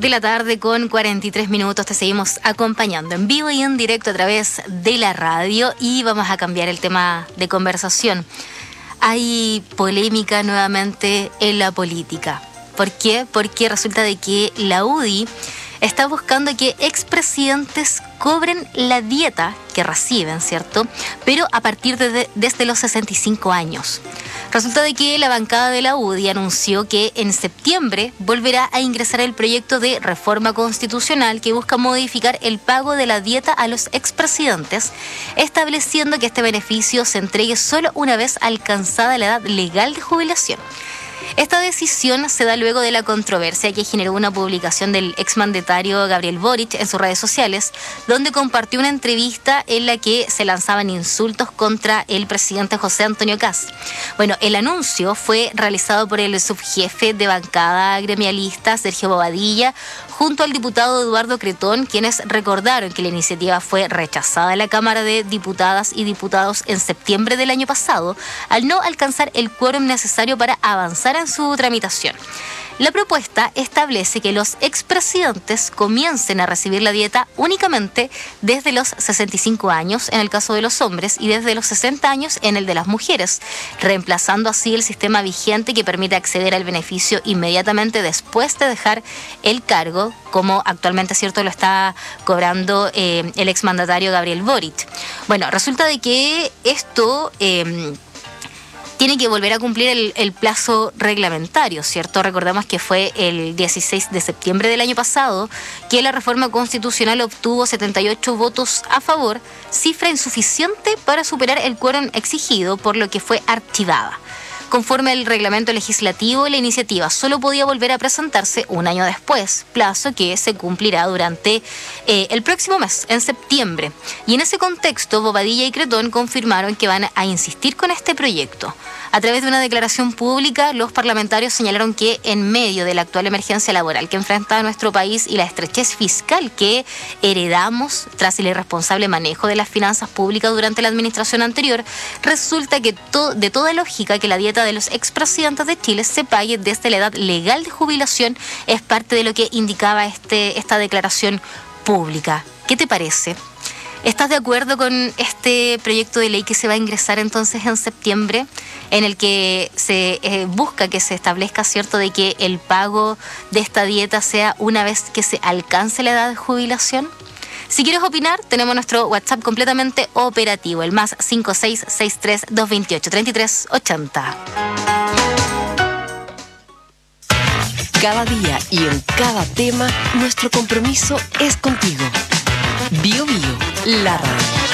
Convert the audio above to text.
de la tarde con 43 minutos. Te seguimos acompañando en vivo y en directo a través de la radio y vamos a cambiar el tema de conversación. Hay polémica nuevamente en la política. ¿Por qué? Porque resulta de que la UDI está buscando que expresidentes cobren la dieta que reciben, ¿cierto? Pero a partir de desde los 65 años. Resulta de que la bancada de la UDI anunció que en septiembre volverá a ingresar el proyecto de reforma constitucional que busca modificar el pago de la dieta a los expresidentes, estableciendo que este beneficio se entregue solo una vez alcanzada la edad legal de jubilación. Esta decisión se da luego de la controversia que generó una publicación del exmandatario Gabriel Boric en sus redes sociales, donde compartió una entrevista en la que se lanzaban insultos contra el presidente José Antonio Kast. Bueno, el anuncio fue realizado por el subjefe de bancada gremialista Sergio Bobadilla, junto al diputado Eduardo Cretón, quienes recordaron que la iniciativa fue rechazada en la Cámara de Diputadas y Diputados en septiembre del año pasado, al no alcanzar el quórum necesario para avanzar en su tramitación. La propuesta establece que los expresidentes comiencen a recibir la dieta únicamente desde los 65 años en el caso de los hombres y desde los 60 años en el de las mujeres, reemplazando así el sistema vigente que permite acceder al beneficio inmediatamente después de dejar el cargo, como actualmente, cierto, lo está cobrando el exmandatario Gabriel Boric. Bueno, resulta de que esto tiene que volver a cumplir el plazo reglamentario, ¿cierto? Recordemos que fue el 16 de septiembre del año pasado que la reforma constitucional obtuvo 78 votos a favor, cifra insuficiente para superar el quórum exigido, por lo que fue archivada. Conforme al reglamento legislativo, la iniciativa solo podía volver a presentarse un año después, plazo que se cumplirá durante el próximo mes, en septiembre. Y en ese contexto, Bobadilla y Cretón confirmaron que van a insistir con este proyecto. A través de una declaración pública, los parlamentarios señalaron que en medio de la actual emergencia laboral que enfrenta nuestro país y la estrechez fiscal que heredamos tras el irresponsable manejo de las finanzas públicas durante la administración anterior, resulta que de toda lógica que la dieta de los expresidentes de Chile se pague desde la edad legal de jubilación es parte de lo que indicaba esta declaración pública. ¿Qué te parece? ¿Estás de acuerdo con este proyecto de ley que se va a ingresar entonces en septiembre, en el que se busca que se establezca, cierto, de que el pago de esta dieta sea una vez que se alcance la edad de jubilación? Si quieres opinar, tenemos nuestro WhatsApp completamente operativo, el más 5663-228-3380. Cada día y en cada tema, nuestro compromiso es contigo. Bio Bio, la radio.